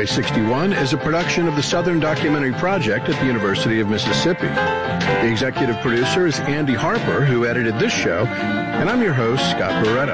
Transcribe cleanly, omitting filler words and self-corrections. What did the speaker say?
Highway 61 is a production of the Southern Documentary Project at the University of Mississippi. The executive producer is Andy Harper, who edited this show, and I'm your host, Scott Barretta.